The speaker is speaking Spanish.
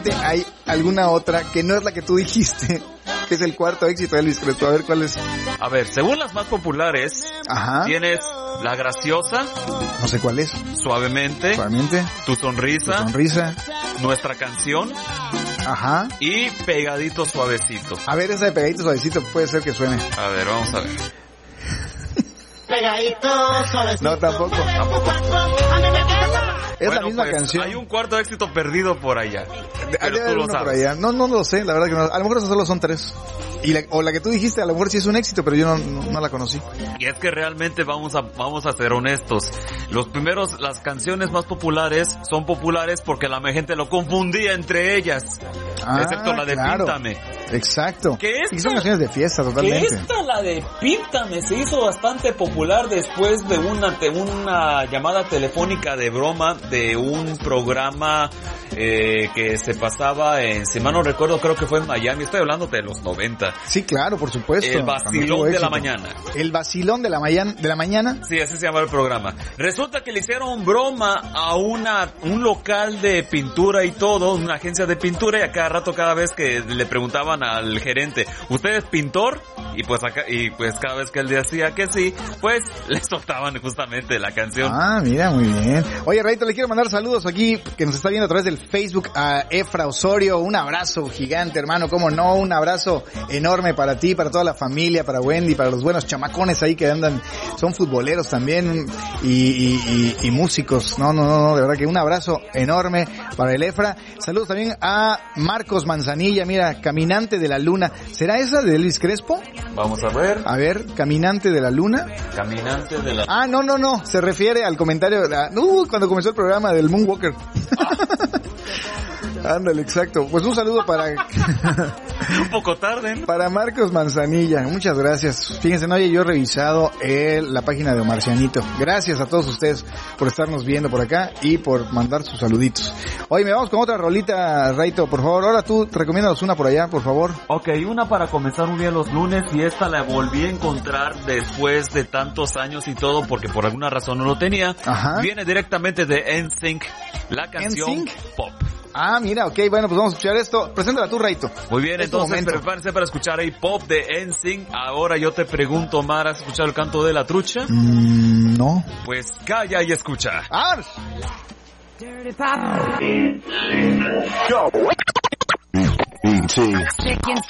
hay alguna otra que no es la que tú dijiste, que es el cuarto éxito de Elvis Crespo. A ver, ¿cuál es? A ver, según las más populares, Ajá. tienes La Graciosa, No sé cuál es. Suavemente, Suavemente. Tu Sonrisa, Tu Sonrisa. Nuestra Canción Ajá. y Pegadito Suavecito. A ver, esa de Pegadito Suavecito puede ser que suene. A ver, vamos a ver. Pegadito, suavecito. No, tampoco. Es Bueno, la misma pues, canción. Hay un cuarto éxito perdido por allá. Debe Pero tú haber lo uno por sabes. allá. No lo sé, la verdad que no. A lo mejor esos solo son 3. O la que tú dijiste, a lo mejor sí es un éxito, pero yo no la conocí. Y es que realmente vamos a ser honestos. Las canciones más populares son populares porque la gente lo confundía entre ellas. Excepto la de claro. Píntame. Exacto. ¿Qué es? Y son canciones de fiesta totalmente. Que esta, la de Píntame, se hizo bastante popular después de una llamada telefónica de broma de un programa que se pasaba si mal no recuerdo, creo que fue en Miami. Estoy hablando de los 90. Sí, claro, por supuesto. El vacilón de la mañana. El vacilón de la mañana. Sí, así se llama el programa. Resulta que le hicieron broma a un local de pintura y todo, una agencia de pintura, y a cada rato, cada vez que le preguntaban al gerente, ¿usted es pintor? Y pues cada vez que él decía que sí, pues le soltaban justamente la canción. Ah, mira, muy bien. Oye, Rayito, le quiero mandar saludos aquí, que nos está viendo a través del Facebook, a Efra Osorio. Un abrazo gigante, hermano, cómo no, un abrazo enorme para ti, para toda la familia, para Wendy, para los buenos chamacones ahí que andan, son futboleros también y músicos. No, de verdad que un abrazo enorme para el Efra. Saludos también a Marcos Manzanilla, mira, Caminante de la Luna. ¿Será esa de Elvis Crespo? Vamos a ver. A ver, Caminante de la Luna. Caminante de la... Ah, no, se refiere al comentario cuando comenzó el programa del Moonwalker. Ándale, exacto. Pues un saludo para... Un poco tarde, ¿no? Para Marcos Manzanilla. Muchas gracias. Fíjense, no, yo he revisado la página de Marcianito. Gracias a todos ustedes por estarnos viendo por acá y por mandar sus saluditos. Oye, me vamos con otra rolita, Raito, por favor. Ahora tú, recomiéndanos una por allá, por favor. Ok, una para comenzar un día los lunes, y esta la volví a encontrar después de tantos años y todo, porque por alguna razón no lo tenía. Ajá. Viene directamente de NSYNC, la canción NSYNC. Pop. Ah, mira, ok, bueno, pues vamos a escuchar esto. Preséntala tú, Raito. Muy bien, Es tu entonces momento. prepárense para escuchar ahí Pop de NSYNC. Ahora yo te pregunto, Mar, ¿has escuchado el canto de la trucha? No. Pues calla y escucha. ¡Ah! Sé quién